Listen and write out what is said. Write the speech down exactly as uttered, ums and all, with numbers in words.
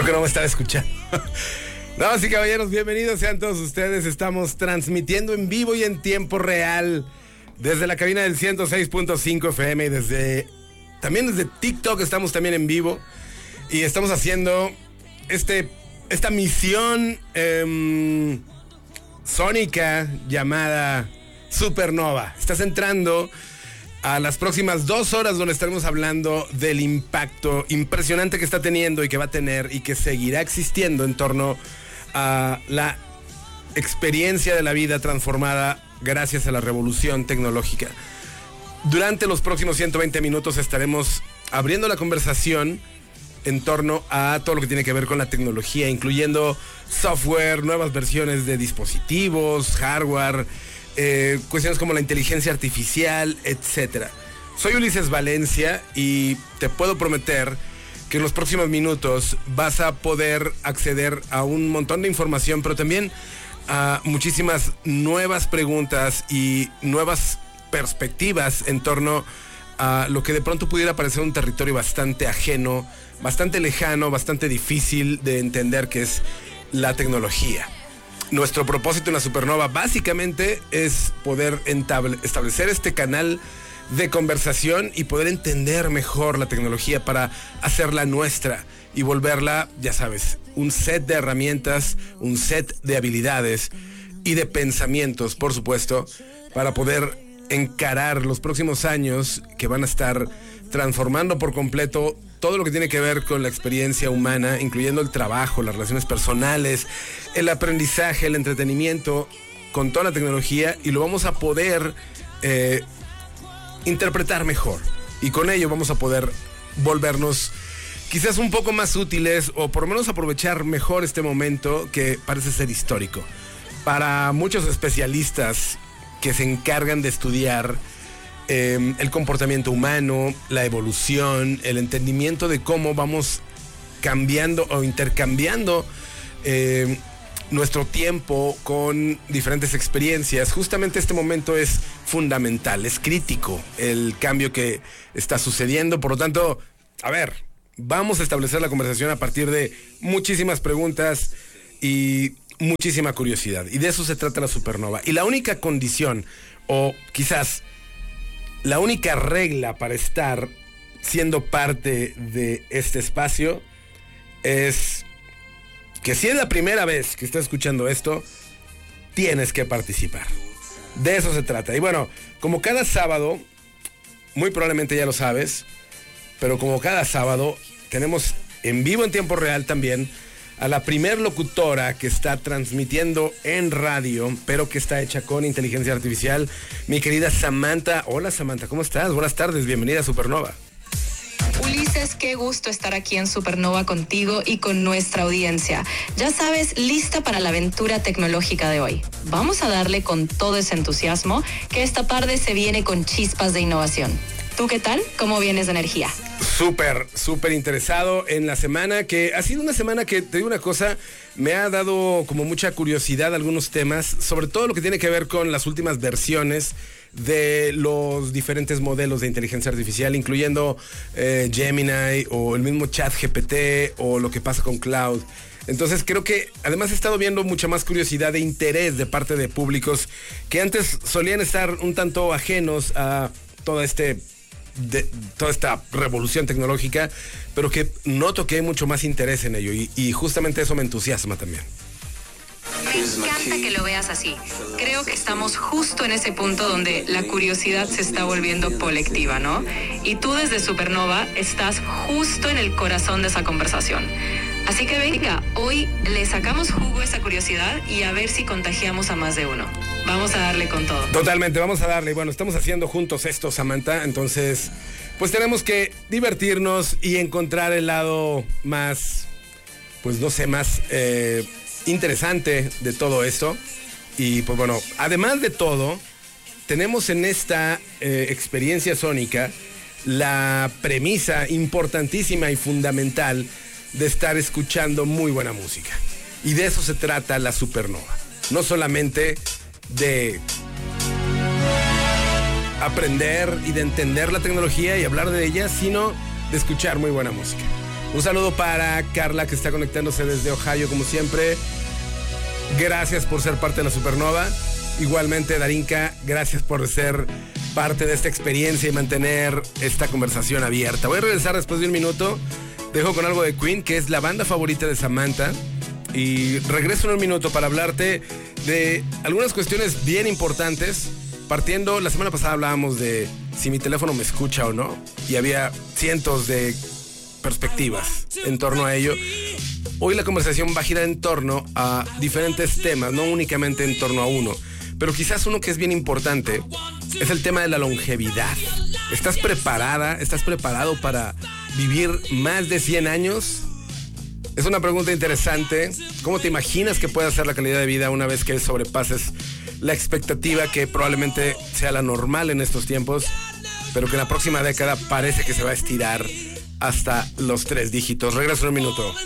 Creo que no me estaba escuchando. Damas y caballeros, bienvenidos sean todos ustedes. Estamos transmitiendo en vivo y en tiempo real desde la cabina del ciento seis punto cinco F M y desde también desde TikTok estamos también en vivo y estamos haciendo este esta misión eh, sónica llamada Supernova. Estás entrando a las próximas dos horas donde estaremos hablando del impacto impresionante que está teniendo y que va a tener y que seguirá existiendo en torno a la experiencia de la vida transformada gracias a la revolución tecnológica. Durante los próximos ciento veinte minutos estaremos abriendo la conversación en torno a todo lo que tiene que ver con la tecnología, incluyendo software, nuevas versiones de dispositivos, hardware, Eh, cuestiones como la inteligencia artificial, etcétera. Soy Ulises Valencia y te puedo prometer que en los próximos minutos vas a poder acceder a un montón de información, pero también a muchísimas nuevas preguntas y nuevas perspectivas en torno a lo que de pronto pudiera parecer un territorio bastante ajeno, bastante lejano, bastante difícil de entender, que es la tecnología. Nuestro propósito en la Supernova básicamente es poder entable, establecer este canal de conversación y poder entender mejor la tecnología para hacerla nuestra y volverla, ya sabes, un set de herramientas, un set de habilidades y de pensamientos, por supuesto, para poder encarar los próximos años que van a estar transformando por completo todo lo que tiene que ver con la experiencia humana, incluyendo el trabajo, las relaciones personales, el aprendizaje, el entretenimiento, con toda la tecnología, y lo vamos a poder eh, interpretar mejor. Y con ello vamos a poder volvernos quizás un poco más útiles, o por lo menos aprovechar mejor este momento que parece ser histórico. Para muchos especialistas que se encargan de estudiar Eh, el comportamiento humano, la evolución, el entendimiento de cómo vamos cambiando o intercambiando eh, nuestro tiempo con diferentes experiencias. Justamente este momento es fundamental, es crítico el cambio que está sucediendo. Por lo tanto, a ver, vamos a establecer la conversación a partir de muchísimas preguntas y muchísima curiosidad. Y de eso se trata la Supernova. Y la única condición, o quizás la única regla para estar siendo parte de este espacio, es que si es la primera vez que estás escuchando esto, tienes que participar. De eso se trata. Y bueno, como cada sábado, muy probablemente ya lo sabes, pero como cada sábado tenemos en vivo en tiempo real también a la primer locutora que está transmitiendo en radio, pero que está hecha con inteligencia artificial, mi querida Samantha. Hola Samantha, ¿cómo estás? Buenas tardes, bienvenida a Supernova. Ulises, qué gusto estar aquí en Supernova contigo y con nuestra audiencia. Ya sabes, lista para la aventura tecnológica de hoy. Vamos a darle con todo ese entusiasmo, que esta tarde se viene con chispas de innovación. ¿Tú qué tal? ¿Cómo vienes de energía? Súper, súper interesado en la semana, que ha sido una semana que, te digo una cosa, me ha dado como mucha curiosidad algunos temas, sobre todo lo que tiene que ver con las últimas versiones de los diferentes modelos de inteligencia artificial, incluyendo eh, Gemini o el mismo ChatGPT o lo que pasa con Cloud. Entonces creo que además he estado viendo mucha más curiosidad e interés de parte de públicos que antes solían estar un tanto ajenos a todo este... de toda esta revolución tecnológica, pero que noto que hay mucho más interés en ello, y, y justamente eso me entusiasma también. Me encanta que lo veas así. Creo que estamos justo en ese punto donde la curiosidad se está volviendo colectiva, ¿no? Y tú desde Supernova estás justo en el corazón de esa conversación. Así que venga, hoy le sacamos jugo a esa curiosidad y a ver si contagiamos a más de uno. Vamos a darle con todo. Totalmente, vamos a darle. Bueno, estamos haciendo juntos esto, Samantha, entonces pues tenemos que divertirnos y encontrar el lado más, pues no sé, más eh, interesante de todo esto. Y pues bueno, además de todo, tenemos en esta eh, experiencia sónica la premisa importantísima y fundamental de estar escuchando muy buena música. Y de eso se trata la Supernova. No solamente de aprender y de entender la tecnología y hablar de ella, sino de escuchar muy buena música. Un saludo para Carla, que está conectándose desde Ohio, como siempre. Gracias por ser parte de la Supernova. Igualmente, Darinka, gracias por ser parte de esta experiencia y mantener esta conversación abierta. Voy a regresar después de un minuto. Dejo con algo de Queen, que es la banda favorita de Samantha. Y regreso en un minuto para hablarte de algunas cuestiones bien importantes. Partiendo, la semana pasada hablábamos de si mi teléfono me escucha o no. Y había cientos de perspectivas en torno a ello. Hoy la conversación va a girar en torno a diferentes temas, no únicamente en torno a uno. Pero quizás uno que es bien importante es el tema de la longevidad. ¿Estás preparada? ¿Estás preparado para vivir más de cien años? Es una pregunta interesante. ¿Cómo te imaginas que pueda ser la calidad de vida una vez que sobrepases la expectativa que probablemente sea la normal en estos tiempos, pero que en la próxima década parece que se va a estirar hasta los tres dígitos? Regreso en un minuto.